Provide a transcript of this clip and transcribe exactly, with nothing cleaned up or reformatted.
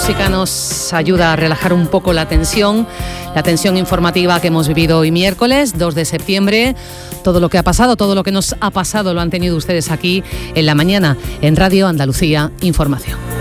música nos ayuda a relajar un poco la tensión, la tensión informativa que hemos vivido hoy miércoles, dos de septiembre. Todo lo que ha pasado, todo lo que nos ha pasado lo han tenido ustedes aquí en la mañana en Radio Andalucía Información.